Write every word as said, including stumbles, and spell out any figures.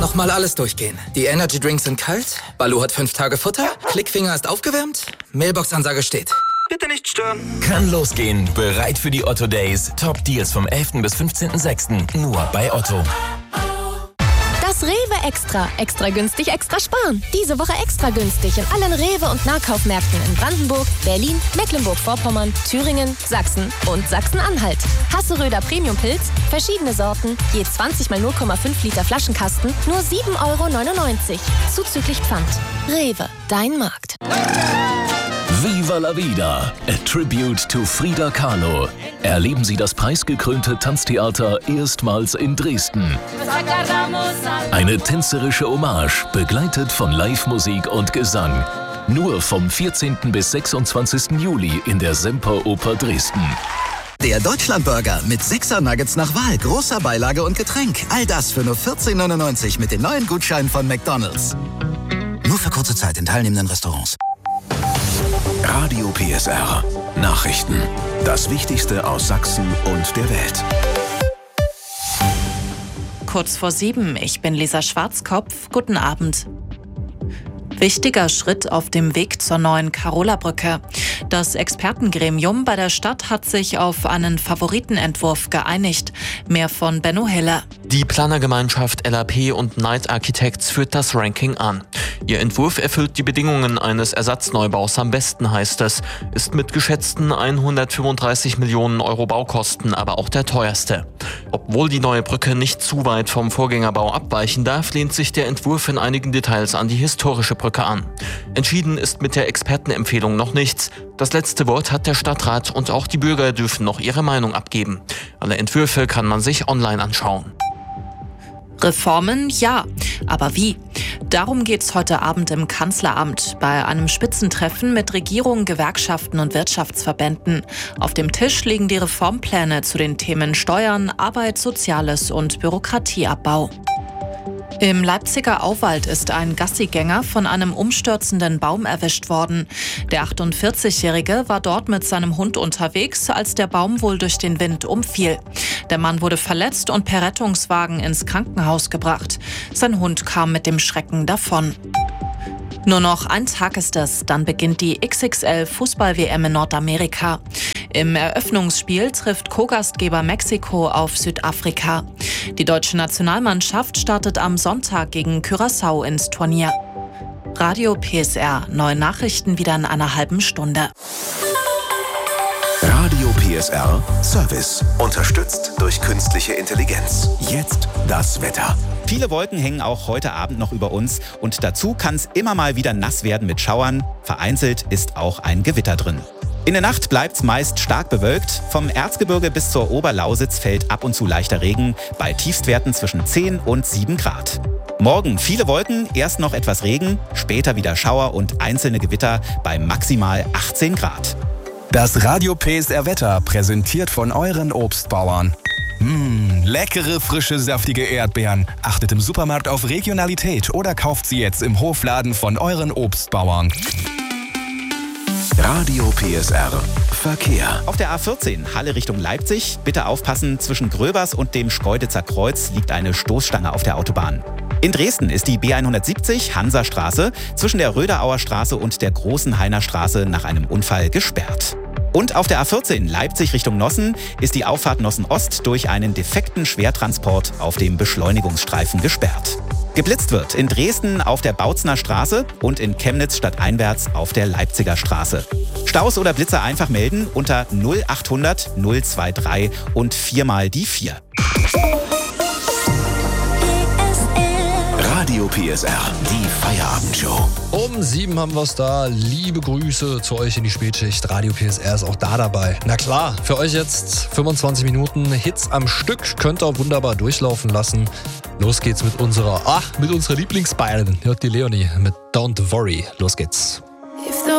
Nochmal alles durchgehen. Die Energy Drinks sind kalt, Baloo hat fünf Tage Futter, Klickfinger ist aufgewärmt, Mailbox-Ansage steht. Bitte nicht stören. Kann losgehen. Bereit für die Otto Days. Top Deals vom elften bis fünfzehnten sechsten Nur bei Otto. Das Rewe Extra. Extra günstig, extra sparen. Diese Woche extra günstig in allen Rewe- und Nahkaufmärkten in Brandenburg, Berlin, Mecklenburg-Vorpommern, Thüringen, Sachsen und Sachsen-Anhalt. Hasseröder Premium-Pilz, verschiedene Sorten, je zwanzig mal null Komma fünf Liter Flaschenkasten, nur sieben Euro neunundneunzig. Zuzüglich Pfand. Rewe, dein Markt. Viva la Vida, a tribute to Frida Kahlo. Erleben Sie das preisgekrönte Tanztheater erstmals in Dresden. Eine tänzerische Hommage, begleitet von Live-Musik und Gesang. Nur vom vierzehnten bis sechsundzwanzigsten Juli in der Semperoper Dresden. Der Deutschlandburger mit sechser Nuggets nach Wahl, großer Beilage und Getränk. All das für nur vierzehn neunundneunzig mit den neuen Gutscheinen von McDonald's. Nur für kurze Zeit in teilnehmenden Restaurants. Radio P S R. Nachrichten. Das Wichtigste aus Sachsen und der Welt. Kurz vor sieben, ich bin Lisa Schwarzkopf. Guten Abend. Wichtiger Schritt auf dem Weg zur neuen Karola-Brücke. Das Expertengremium bei der Stadt hat sich auf einen Favoritenentwurf geeinigt. Mehr von Benno Hiller. Die Planergemeinschaft L A P und Knight Architects führt das Ranking an. Ihr Entwurf erfüllt die Bedingungen eines Ersatzneubau's am besten, heißt es. Ist mit geschätzten hundertfünfunddreißig Millionen Euro Baukosten aber auch der teuerste. Obwohl die neue Brücke nicht zu weit vom Vorgängerbau abweichen darf, lehnt sich der Entwurf in einigen Details an die historische Brücke an. Entschieden ist mit der Expertenempfehlung noch nichts. Das letzte Wort hat der Stadtrat und auch die Bürger dürfen noch ihre Meinung abgeben. Alle Entwürfe kann man sich online anschauen. Reformen, ja. Aber wie? Darum geht's heute Abend im Kanzleramt bei einem Spitzentreffen mit Regierung, Gewerkschaften und Wirtschaftsverbänden. Auf dem Tisch liegen die Reformpläne zu den Themen Steuern, Arbeit, Soziales und Bürokratieabbau. Im Leipziger Auwald ist ein Gassigänger von einem umstürzenden Baum erwischt worden. Der achtundvierzigjährige war dort mit seinem Hund unterwegs, als der Baum wohl durch den Wind umfiel. Der Mann wurde verletzt und per Rettungswagen ins Krankenhaus gebracht. Sein Hund kam mit dem Schrecken davon. Nur noch ein Tag ist es, dann beginnt die X X L-Fußball-W M in Nordamerika. Im Eröffnungsspiel trifft Co-Gastgeber Mexiko auf Südafrika. Die deutsche Nationalmannschaft startet am Sonntag gegen Curaçao ins Turnier. Radio P S R, neue Nachrichten wieder in einer halben Stunde. Radio P S R Service. Unterstützt durch künstliche Intelligenz. Jetzt das Wetter. Viele Wolken hängen auch heute Abend noch über uns und dazu kann es immer mal wieder nass werden mit Schauern. Vereinzelt ist auch ein Gewitter drin. In der Nacht bleibt es meist stark bewölkt. Vom Erzgebirge bis zur Oberlausitz fällt ab und zu leichter Regen, bei Tiefstwerten zwischen zehn und sieben Grad. Morgen viele Wolken, erst noch etwas Regen, später wieder Schauer und einzelne Gewitter bei maximal achtzehn Grad. Das Radio P S R Wetter präsentiert von euren Obstbauern. Mmh, leckere, frische, saftige Erdbeeren. Achtet im Supermarkt auf Regionalität oder kauft sie jetzt im Hofladen von euren Obstbauern. Radio P S R Verkehr. Auf der A vierzehn, Halle Richtung Leipzig. Bitte aufpassen, zwischen Gröbers und dem Schkeuditzer Kreuz liegt eine Stoßstange auf der Autobahn. In Dresden ist die B hundertsiebzig Hansastraße zwischen der Röderauer Straße und der Großen Hainer Straße nach einem Unfall gesperrt. Und auf der A vierzehn Leipzig Richtung Nossen ist die Auffahrt Nossen Ost durch einen defekten Schwertransport auf dem Beschleunigungsstreifen gesperrt. Geblitzt wird in Dresden auf der Bautzner Straße und in Chemnitz stadteinwärts auf der Leipziger Straße. Staus oder Blitzer einfach melden unter null achthundert null dreiundzwanzig und viermal die vier. Radio P S R, die Feierabendshow. Um sieben haben wir es da. Liebe Grüße zu euch in die Spätschicht. Radio P S R ist auch da dabei. Na klar, für euch jetzt fünfundzwanzig Minuten Hits am Stück. Könnt ihr wunderbar durchlaufen lassen. Los geht's mit unserer, ach, mit unserer Lieblingsbayern. Hört die Leonie mit Don't Worry. Los geht's.